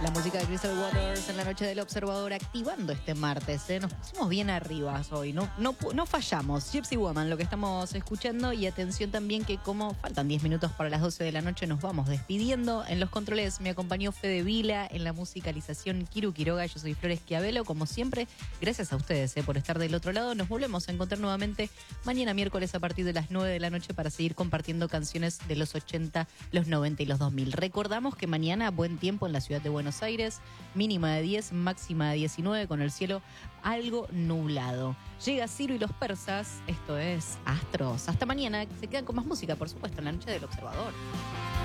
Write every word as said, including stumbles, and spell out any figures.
La música de Crystal Waters en la noche del Observador, activando este martes. ¿eh? Nos pusimos bien arriba hoy, no, no, no fallamos. Gypsy Woman, lo que estamos escuchando. Y atención también que como faltan diez minutos para las doce de la noche, nos vamos despidiendo. En los controles me acompañó Fede Vila, en la musicalización Kiru Quiroga. Yo soy Flores Schiavello, como siempre. Gracias a ustedes eh, por estar del otro lado. Nos volvemos a encontrar nuevamente mañana miércoles a partir de las nueve de la noche para seguir compartiendo canciones de los ochenta, los noventa y los dos mil. Recordamos que mañana buen tiempo en la ciudad de Buenos Aires, mínima de diez, máxima de diecinueve, con el cielo algo nublado. Llega Ciro y los persas, esto es Astros. Hasta mañana, se quedan con más música, por supuesto, en la noche del Observador.